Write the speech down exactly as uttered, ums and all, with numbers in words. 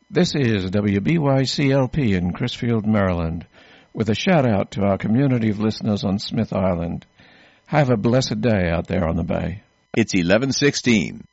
This is W B Y C L P in Crisfield, Maryland, with a shout-out to our community of listeners on Smith Island. Have a blessed day out there on the bay. It's eleven sixteen.